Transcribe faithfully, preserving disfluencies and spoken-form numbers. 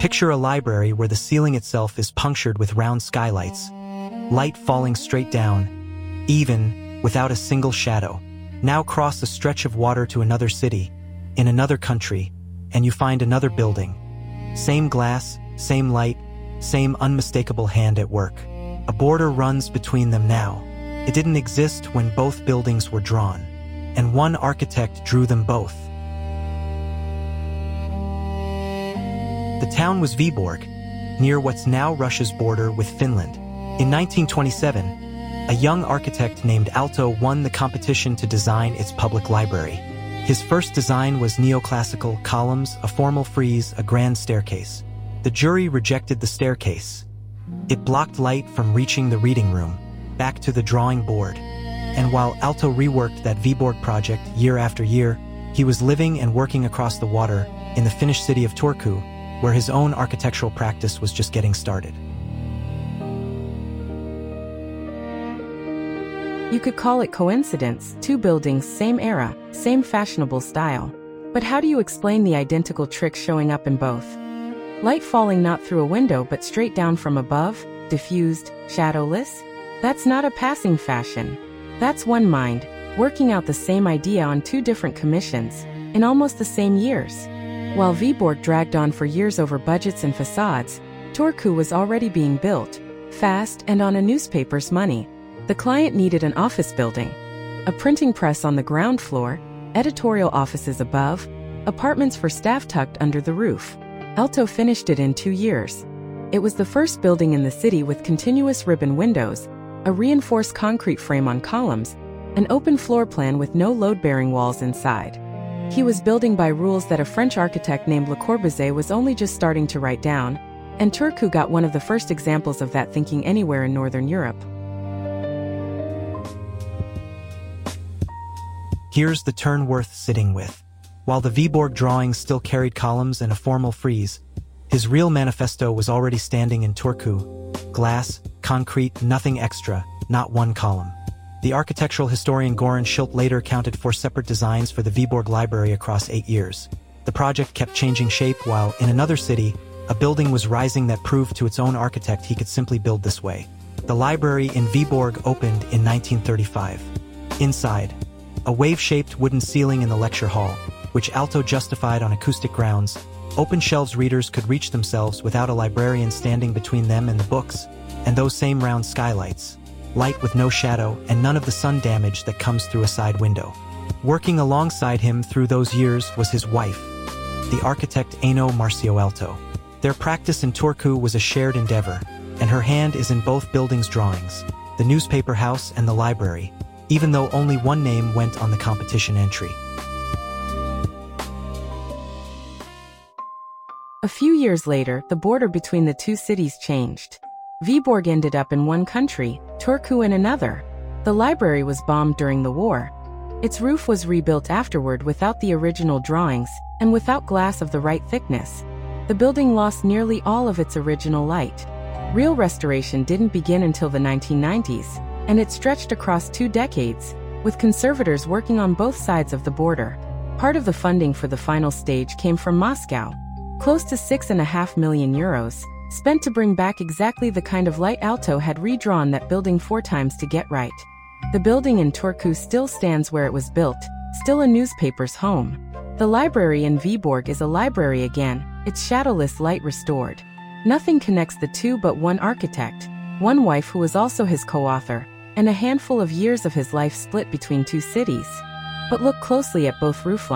Picture a library where the ceiling itself is punctured with round skylights, light falling straight down, even, without a single shadow. Now cross a stretch of water to another city, in another country, and you find another building. Same glass, same light, same unmistakable hand at work. A border runs between them now. It didn't exist when both buildings were drawn, and one architect drew them both. The town was Viborg, near what's now Russia's border with Finland. In nineteen twenty-seven, a young architect named Aalto won the competition to design its public library. His first design was neoclassical: columns, a formal frieze, a grand staircase. The jury rejected the staircase. It blocked light from reaching the reading room, back to the drawing board. And while Aalto reworked that Viborg project year after year, he was living and working across the water in the Finnish city of Turku, where his own architectural practice was just getting started. You could call it coincidence, two buildings, same era, same fashionable style. But how do you explain the identical trick showing up in both? Light falling not through a window but straight down from above, diffused, shadowless? That's not a passing fashion. That's one mind, working out the same idea on two different commissions, in almost the same years. While Viborg dragged on for years over budgets and facades, Turku was already being built, fast and on a newspaper's money. The client needed an office building, a printing press on the ground floor, editorial offices above, apartments for staff tucked under the roof. Aalto finished it in two years. It was the first building in the city with continuous ribbon windows, a reinforced concrete frame on columns, an open floor plan with no load-bearing walls inside. He was building by rules that a French architect named Le Corbusier was only just starting to write down, and Turku got one of the first examples of that thinking anywhere in Northern Europe. Here's the turn worth sitting with. While the Viborg drawings still carried columns and a formal frieze, his real manifesto was already standing in Turku. Glass, concrete, nothing extra, not one column. The architectural historian Goran Schilt later counted four separate designs for the Viborg Library across eight years. The project kept changing shape while, in another city, a building was rising that proved to its own architect he could simply build this way. The library in Viborg opened in nineteen thirty-five. Inside, a wave-shaped wooden ceiling in the lecture hall, which Aalto justified on acoustic grounds. Open shelves readers could reach themselves without a librarian standing between them and the books, and those same round skylights. Light with no shadow and none of the sun damage that comes through a side window. Working alongside him through those years was his wife, the architect Aino Marcio Aalto. Their practice in Turku was a shared endeavor, and her hand is in both buildings' drawings, the newspaper house and the library, even though only one name went on the competition entry. A few years later, the border between the two cities changed. Viborg ended up in one country, Turku in another. The library was bombed during the war. Its roof was rebuilt afterward without the original drawings, and without glass of the right thickness. The building lost nearly all of its original light. Real restoration didn't begin until the nineteen nineties, and it stretched across two decades, with conservators working on both sides of the border. Part of the funding for the final stage came from Moscow, close to six and a half million euros, spent to bring back exactly the kind of light Aalto had redrawn that building four times to get right. The building in Turku still stands where it was built, still a newspaper's home. The library in Viborg is a library again, its shadowless light restored. Nothing connects the two but one architect, one wife who was also his co-author, and a handful of years of his life split between two cities. But look closely at both rooflines.